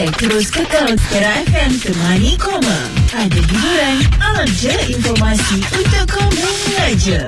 terus kekal Pera FM Temani Koma. Ada hiburan, ada informasi untuk kamu aja.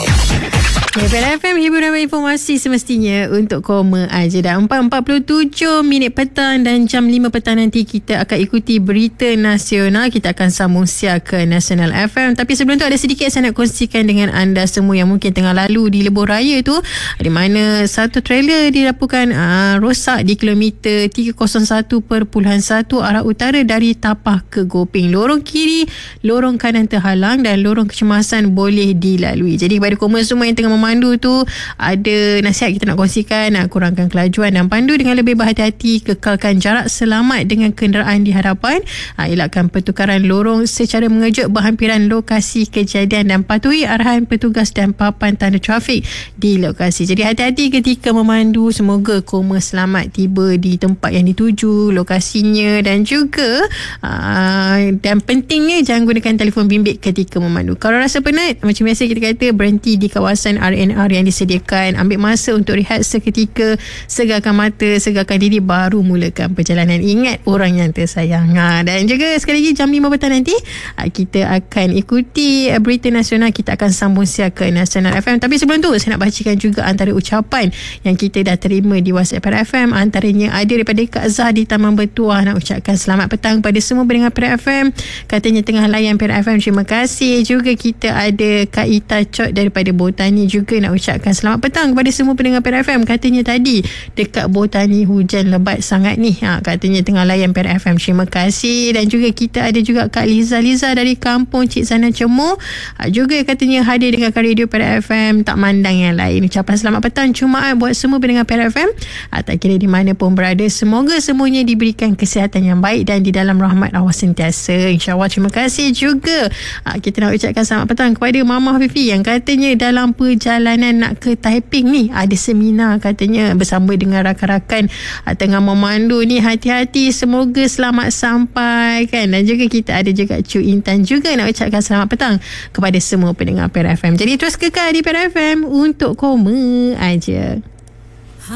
Pera FM, hiburan dan informasi semestinya untuk koma aja. Dah 4.47 minit petang dan jam 5 petang nanti kita akan ikuti berita nasional. Kita akan sambung siar ke Nasional FM. Tapi sebelum tu ada sedikit saya nak kongsikan dengan anda semua yang mungkin tengah lalu di Lebuh Raya tu, di mana satu trailer dilaporkan rosak di kilometer 301.1 arah utara dari Tapah ke Gopeng. Lorong kiri, lorong kanan terhalang dan lorong kecemasan boleh dilalui. Jadi kepada koma semua yang tengah memandu tu, ada nasihat kita nak kongsikan, kurangkan kelajuan dan pandu dengan lebih berhati-hati, kekalkan jarak selamat dengan kenderaan di hadapan, elakkan pertukaran lorong secara mengejut berhampiran lokasi kejadian dan patuhi arahan petugas dan papan tanda trafik di lokasi. Jadi hati-hati ketika memandu. Semoga koma selamat tiba di tempat yang dituju, lokasinya, dan juga dan pentingnya jangan gunakan telefon bimbit ketika memandu. Kalau rasa penat, macam biasa kita kata, berhenti di kawasan RNR yang disediakan, ambil masa untuk rehat seketika, segarkan mata, segarkan diri, baru mulakan perjalanan. Ingat orang yang tersayang. Dan juga sekali lagi jam 5 petang nanti kita akan ikuti berita nasional. Kita akan sambung siar ke Nasional FM. Tapi sebelum tu saya nak bacakan juga antara ucapan yang kita dah terima di WhatsApp Pera FM. Antaranya ada daripada Kak Zah di Taman Bertuah, nak ucapkan selamat petang kepada semua pendengar Pera FM. Katanya tengah layan Pera FM, terima kasih. Juga kita ada Kak Ita Cot daripada Botani, juga nak ucapkan selamat petang kepada semua pendengar Pera FM. Katanya tadi dekat Botani hujan lebat sangat ni, katanya tengah layan Pera FM, terima kasih. Dan juga kita ada juga Kak Liza dari kampung Cik Sana Cemur, juga katanya hadir dengarkan radio Pera FM, tak mandang yang lain. Ucapan selamat petang Jumaat buat semua pendengar Pera FM, tak kira di mana pun berada. Semoga semuanya diberikan kesihatan yang baik dan di dalam rahmat Allah sentiasa, insyaAllah. Terima kasih juga. Kita nak ucapkan selamat petang kepada Mama Fifi yang katanya dalam perjalanan nak ke Taiping ni, ada seminar katanya bersama dengan rakan-rakan tengah memandu ni. Hati-hati, semoga selamat sampai kan. Dan juga kita ada juga Cu Intan juga nak ucapkan selamat petang kepada semua pendengar Pera FM. Jadi terus kekal di Pera FM untuk koma aja.